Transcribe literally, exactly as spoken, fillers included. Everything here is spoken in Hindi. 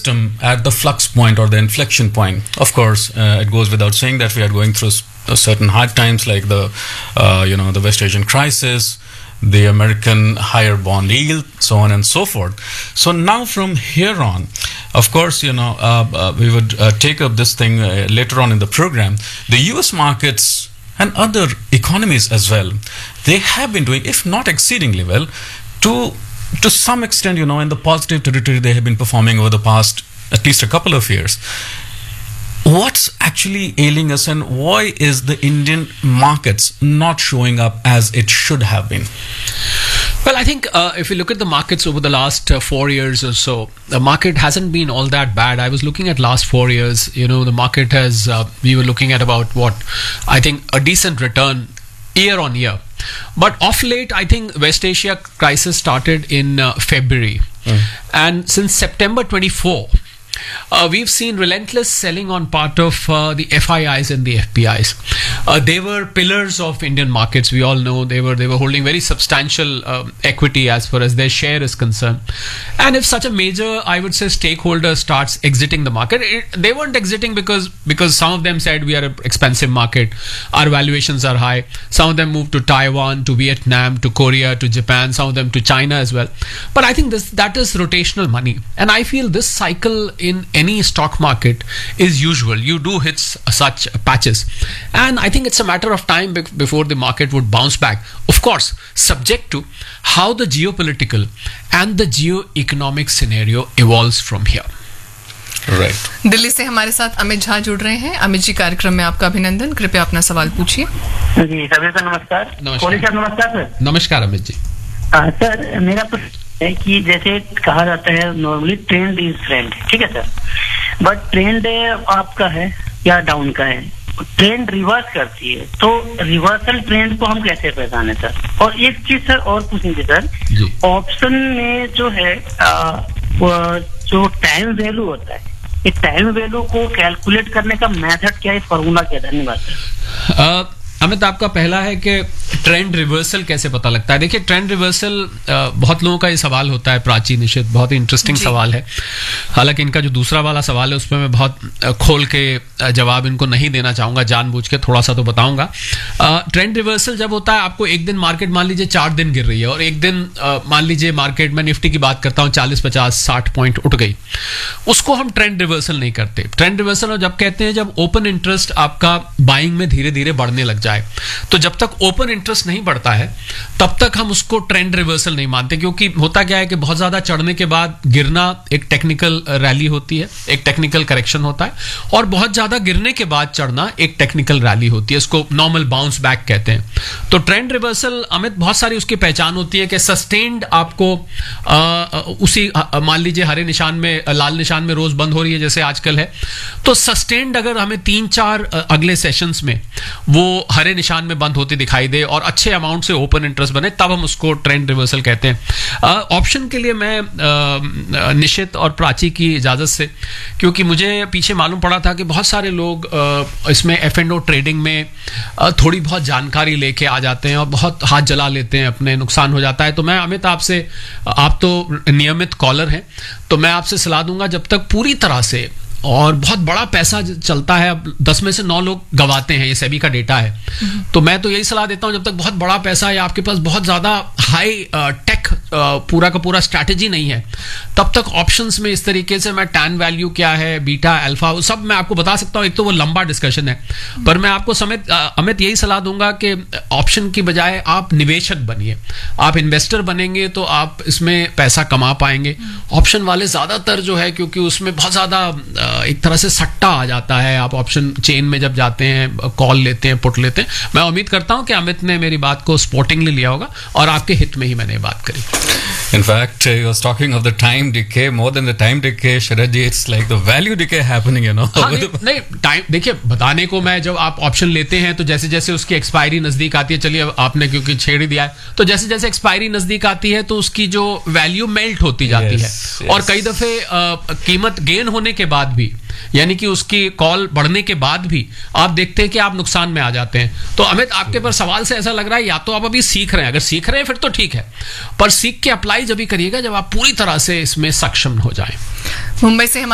system at the flux point or the inflection point. Of course, uh, it goes without saying that we are going through s- uh, certain hard times like the, uh, you know, the West Asian crisis, the American higher bond yield, so on and so forth. So now from here on, of course, you know, uh, uh, we would uh, take up this thing uh, later on in the program. The U S markets and other economies as well, they have been doing, if not exceedingly well, to to some extent, you know, in the positive territory they have been performing over the past at least a couple of years. What's actually ailing us, and why is the Indian markets not showing up as it should have been? Well, I think uh, if you look at the markets over the last uh, four years or so, the market hasn't been all that bad. I was looking at last four years, you know, the market has, uh, we were looking at about what, I think a decent return year on year. But of late, I think West Asia crisis started in uh, February. Mm. And since September twenty-fourth, Uh, we've seen relentless selling on part of uh, the F I Is and the F P Is. Uh, they were pillars of Indian markets. We all know they were they were holding very substantial um, equity as far as their share is concerned. And if such a major, I would say, stakeholder starts exiting the market, it, they weren't exiting because because some of them said we are an expensive market, our valuations are high. Some of them moved to Taiwan, to Vietnam, to Korea, to Japan. Some of them to China as well. But I think this that is rotational money, and I feel this cycle in any stock market is usual. You do hit such patches, and I think it's a matter of time be- before the market would bounce back, of course subject to how the geopolitical and the geo-economic scenario evolves from here. Right. Delhi से हमारे साथ अमित झा जुड़ रहे हैं। अमित जी, कार्यक्रम में आपका अभिनंदन। कृपया अपना सवाल पूछिए। जी, सभी को नमस्कार। कोहली सर नमस्कार सर। नमस्कार अमित जी। आ, सर मेरा प्रश्न है कि जैसे कहा जाता है नॉर्मली ट्रेंड इज फ्रेंड, ठीक है सर, बट ट्रेंड आपका है या डाउन का है, ट्रेंड रिवर्स करती है, तो रिवर्सल ट्रेंड को हम कैसे पहचाने सर? और एक चीज सर और पूछनी थी सर, ऑप्शन में जो है आ, वो जो टाइम वैल्यू होता है, ये टाइम वैल्यू को कैलकुलेट करने का मेथड क्या है, फॉर्मूला क्या? धन्यवाद सर। अमित, आपका पहला है कि ट्रेंड रिवर्सल कैसे पता लगता है। देखिए, ट्रेंड रिवर्सल बहुत लोगों का ये सवाल होता है, प्राची निशित, बहुत ही इंटरेस्टिंग सवाल है। हालांकि इनका जो दूसरा वाला सवाल है उसमें मैं बहुत खोल के जवाब इनको नहीं देना चाहूंगा, जानबूझ के थोड़ा सा तो बताऊंगा। ट्रेंड रिवर्सल जब होता है, आपको एक दिन मार्केट मान लीजिए चार दिन गिर रही है और एक दिन मान लीजिए मार्केट में निफ्टी की बात करता हूँ चालीस पचास साठ पॉइंट उठ गई, उसको हम ट्रेंड रिवर्सल नहीं करते। ट्रेंड रिवर्सल जब कहते हैं जब ओपन इंटरेस्ट आपका बाइंग में धीरे धीरे बढ़ने लग जाए, तो जब तक ओपन इंटरेस्ट नहीं बढ़ता है तब तक हम उसको ट्रेंड रिवर्सल नहीं मानते, क्योंकि होता क्या है कि बहुत ज्यादा चढ़ने के बाद गिरना एक टेक्निकल रैली होती है, एक टेक्निकल करेक्शन होता है, और बहुत ज्यादा गिरने के बाद चढ़ना एक टेक्निकल रैली होती है, इसको नॉर्मल बाउंस बैक कहते हैं। तो ट्रेंड रिवर्सल अमित बहुत सारी उसकी पहचान होती है कि सस्टेन्ड आपको आ, उसी मान लीजिए हरे निशान में, लाल निशान में रोज बंद हो रही है जैसे आजकल है, तो सस्टेन्ड अगर हमें तीन चार अगले सेशंस में वो हरे निशान में बंद होते दिखाई दे और अच्छे अमाउंट से ओपन इंटरेस्ट बने, तब हम उसको ट्रेंड रिवर्सल कहते हैं। ऑप्शन के लिए मैं आ, निशित और प्राची की इजाजत से, क्योंकि मुझे पीछे मालूम पड़ा था कि बहुत सारे लोग आ, इसमें एफ एंड ओ ट्रेडिंग में आ, थोड़ी बहुत जानकारी लेके आ जाते हैं और बहुत हाथ जला लेते हैं, अपने नुकसान हो जाता है। तो मैं अमित आपसे, आप तो नियमित कॉलर हैं, तो मैं आपसे सलाह दूंगा, जब तक पूरी तरह से, और बहुत बड़ा पैसा चलता है, अब दस में से नौ लोग गवाते हैं, ये सेबी का डेटा है, तो मैं तो यही सलाह देता हूं, जब तक बहुत बड़ा पैसा है, आपके पास बहुत ज्यादा हाई टेक पूरा का पूरा स्ट्रैटेजी नहीं है, तब तक ऑप्शंस में इस तरीके से मैं टैन वैल्यू क्या है, बीटा अल्फा, वो सब मैं आपको बता सकता हूं। एक तो वो लंबा डिस्कशन है, पर मैं आपको समेत अमित यही सलाह दूंगा कि ऑप्शन की बजाय आप निवेशक बनिए, आप इन्वेस्टर बनेंगे तो आप इसमें पैसा कमा पाएंगे। ऑप्शन वाले ज्यादातर जो है, क्योंकि उसमें बहुत ज्यादा एक तरह से सट्टा आ जाता है, आप ऑप्शन चेन में जब जाते हैं, कॉल लेते हैं, पुट लेते हैं। मैं उम्मीद करता हूं कि अमित ने मेरी बात को स्पोर्टिंगली लिया होगा और आपके हित में ही मैंने बात करी। In fact, he was talking of the time decay, more than the time decay, Sharad ji, it's like the value decay happening, you know. हाँ, नहीं, नहीं टाइम देखिए, बताने को मैं, जब आप ऑप्शन लेते हैं तो जैसे जैसे उसकी एक्सपायरी नजदीक आती है, चलिए आपने क्योंकि छेड़ ही दिया है, तो जैसे जैसे एक्सपायरी नजदीक आती है तो उसकी जो वैल्यू मेल्ट होती जाती yes, है yes. और कई दफे कीमत गेन होने के बाद भी, यानी कि उसकी कॉल बढ़ने के बाद भी आप देखते हैं कि आप नुकसान में आ जाते हैं। तो अमित, आपके पर सवाल से ऐसा लग रहा है या तो आप अभी सीख रहे हैं, अगर सीख रहे हैं फिर तो ठीक है, पर सीख के अप्लाई जब भी करिएगा जब आप पूरी तरह से इसमें सक्षम हो जाएं। मुंबई से